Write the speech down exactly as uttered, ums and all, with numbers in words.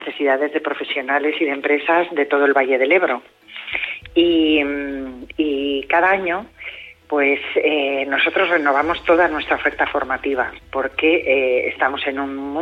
necesidades de profesionales y de empresas de todo el Valle del Ebro. Y, y cada año, pues eh, nosotros renovamos toda nuestra oferta formativa, porque eh, estamos en un